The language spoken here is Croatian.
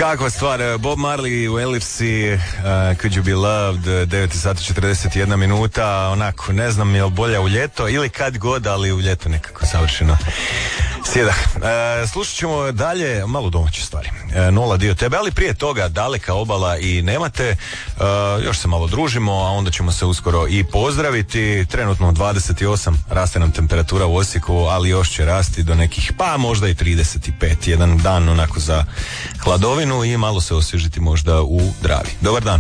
Kakva stvar, Bob Marley u Ellipsi, Could You Be Loved, 9 sati 41 minuta, onako, ne znam je li bolje u ljeto ili kad god, ali u ljeto nekako savršeno sjeda. Slušat ćemo dalje malo domaće stvari. Nola dio tebe, ali prije toga daleka obala i nemate, još se malo družimo, a onda ćemo se uskoro i pozdraviti. Trenutno 28, raste nam temperatura u Osijeku, ali još će rasti do nekih, pa možda i 35, jedan dan onako za hladovinu i malo se osvježiti možda u Dravi. Dobar dan.